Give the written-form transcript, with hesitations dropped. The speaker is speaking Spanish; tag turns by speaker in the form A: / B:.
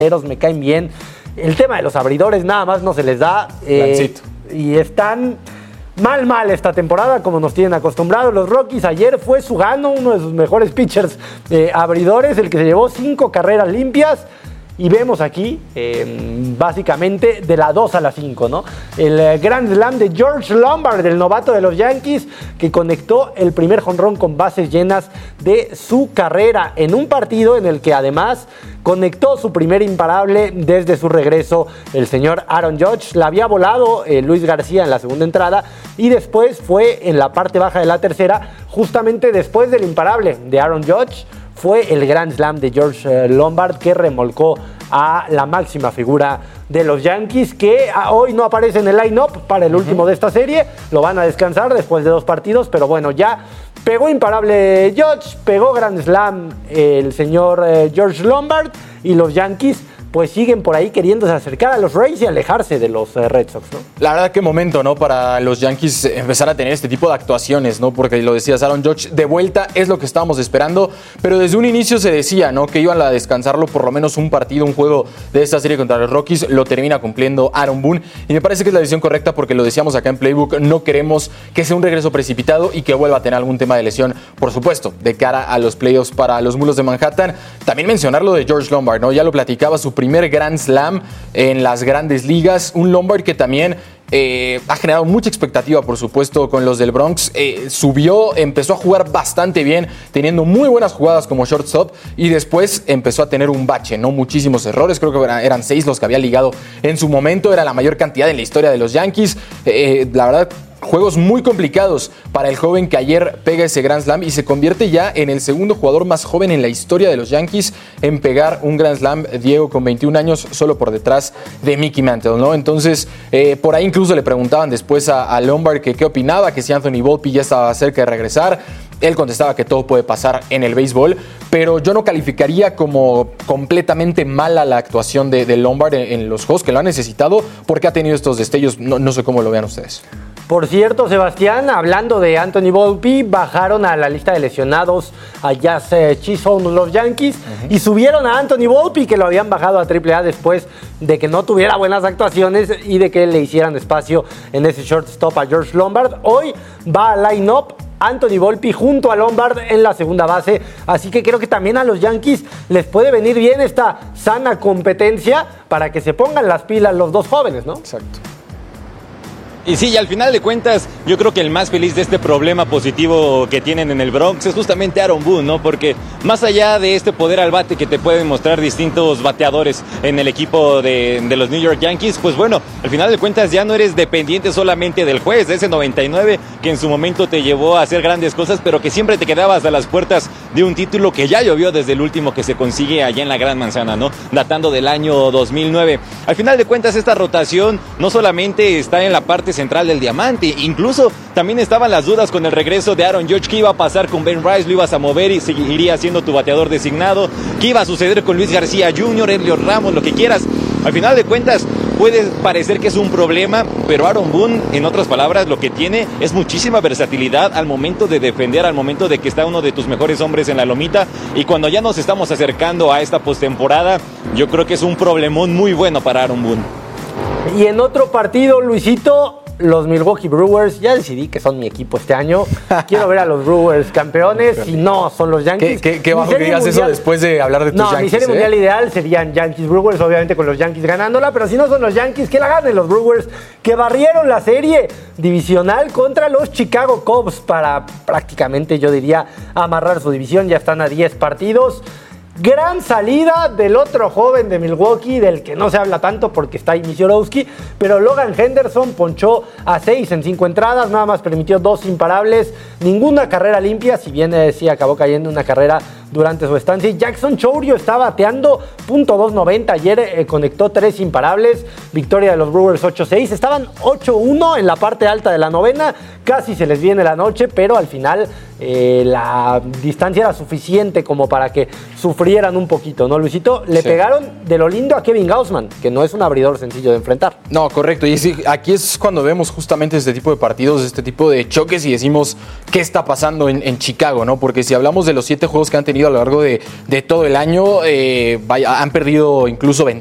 A: me caen bien. El tema de los abridores nada más no se les da. Y están mal esta temporada, como nos tienen acostumbrados los Rockies. Ayer fue Sugano, uno de sus mejores pitchers abridores, el que se llevó 5 carreras limpias. Y vemos aquí, básicamente, de la 2 a la 5, ¿no? El Grand Slam de George Lombard, el novato de los Yankees, que conectó el primer jonrón con bases llenas de su carrera en un partido en el que además conectó su primer imparable desde su regreso el señor Aaron Judge. La había volado Luis García en la segunda entrada y después fue en la parte baja de la tercera, justamente después del imparable de Aaron Judge. Fue el Grand Slam de George Lombard que remolcó a la máxima figura de los Yankees, que hoy no aparece en el line-up para el último de esta serie. Lo van a descansar después de 2 partidos, pero bueno, ya pegó imparable Judge, pegó Grand Slam el señor George Lombard, y los Yankees pues siguen por ahí queriéndose acercar a los Rays y alejarse de los Red Sox, ¿no?
B: La verdad, qué momento, ¿no? Para los Yankees empezar a tener este tipo de actuaciones, ¿no? Porque lo decías, Aaron Judge de vuelta es lo que estábamos esperando, pero desde un inicio se decía, ¿no? Que iban a descansarlo por lo menos un partido, un juego de esta serie contra los Rockies. Lo termina cumpliendo Aaron Boone y me parece que es la decisión correcta, porque lo decíamos acá en Playbook, no queremos que sea un regreso precipitado y que vuelva a tener algún tema de lesión, por supuesto, de cara a los playoffs para los Mulos de Manhattan. También mencionar lo de George Lombard, ¿no? Ya lo platicaba, su primer Grand Slam en las grandes ligas, un Lombard que también ha generado mucha expectativa, por supuesto, con los del Bronx. Subió, empezó a jugar bastante bien, teniendo muy buenas jugadas como shortstop, y después empezó a tener un bache, ¿no? Muchísimos errores, creo que eran 6 los que había ligado en su momento, era la mayor cantidad en la historia de los Yankees. La verdad, juegos muy complicados para el joven que ayer pega ese Grand Slam y se convierte ya en el segundo jugador más joven en la historia de los Yankees en pegar un Grand Slam, Diego, con 21 años, solo por detrás de Mickey Mantle, ¿no? Entonces, por ahí incluso le preguntaban después a Lombard que qué opinaba, que si Anthony Volpe ya estaba cerca de regresar. Él contestaba que todo puede pasar en el béisbol, pero yo no calificaría como completamente mala la actuación de Lombard en los juegos que lo ha necesitado, porque ha tenido estos destellos. No sé cómo lo vean ustedes.
A: Por cierto, Sebastián, hablando de Anthony Volpe, bajaron a la lista de lesionados a Jazz Chisholm los Yankees y subieron a Anthony Volpe, que lo habían bajado a AAA después de que no tuviera buenas actuaciones y de que le hicieran espacio en ese shortstop a George Lombard. Hoy va a line-up Anthony Volpe junto a Lombard en la segunda base, así que creo que también a los Yankees les puede venir bien esta sana competencia para que se pongan las pilas los dos jóvenes, ¿no?
B: Exacto.
C: Y sí, y al final de cuentas, yo creo que el más feliz de este problema positivo que tienen en el Bronx es justamente Aaron Boone, ¿no? Porque más allá de este poder al bate que te pueden mostrar distintos bateadores en el equipo de los New York Yankees, pues bueno, al final de cuentas ya no eres dependiente solamente del juez, de ese 99 que en su momento te llevó a hacer grandes cosas, pero que siempre te quedabas a las puertas de un título que ya llovió desde el último que se consigue allá en la Gran Manzana, ¿no? Datando del año 2009. Al final de cuentas, esta rotación no solamente está en la parte central del diamante, incluso también estaban las dudas con el regreso de Aaron Judge, qué iba a pasar con Ben Rice, lo ibas a mover y seguiría siendo tu bateador designado, qué iba a suceder con Luis García Jr., Elliot Ramos, lo que quieras. Al final de cuentas puede parecer que es un problema, pero Aaron Boone, en otras palabras, lo que tiene es muchísima versatilidad al momento de defender, al momento de que está uno de tus mejores hombres en la lomita, y cuando ya nos estamos acercando a esta postemporada, yo creo que es un problemón muy bueno para Aaron Boone.
A: Y en otro partido, Luisito, los Milwaukee Brewers, ya decidí que son mi equipo este año. Quiero ver a los Brewers campeones y no son los Yankees.
B: Qué bajo que digas eso después de hablar de tus Yankees.
A: Mi serie mundial ideal serían Yankees Brewers, obviamente con los Yankees ganándola, pero si no son los Yankees, que la ganen los Brewers, que barrieron la serie divisional contra los Chicago Cubs para prácticamente, yo diría, amarrar su división. Ya están a 10 partidos. Gran salida del otro joven de Milwaukee, del que no se habla tanto porque está ahí Misiorowski, pero Logan Henderson ponchó a 6 en 5 entradas, nada más permitió 2 imparables, ninguna carrera limpia, si bien sí acabó cayendo una carrera durante su estancia. Jackson Chourio está bateando .290, ayer conectó 3 imparables, victoria de los Brewers 8-6, estaban 8-1 en la parte alta de la novena, casi se les viene la noche, pero al final la distancia era suficiente como para que sufrieran un poquito, ¿no, Luisito? Le pegaron de lo lindo a Kevin Gausman, que no es un abridor sencillo de enfrentar.
B: No, correcto, y sí, aquí es cuando vemos justamente este tipo de partidos, este tipo de choques y decimos qué está pasando en Chicago, ¿no? Porque si hablamos de los 7 juegos que han tenido tenido a lo largo de todo el año. Han perdido incluso